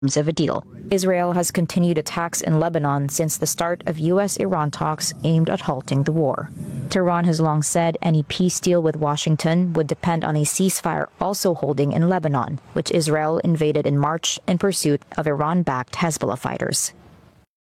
of a deal. Israel has continued attacks in Lebanon since the start of U.S.-Iran talks aimed at halting the war. Tehran has long said any peace deal with Washington would depend on a ceasefire also holding in Lebanon, which Israel invaded in March in pursuit of Iran-backed Hezbollah fighters.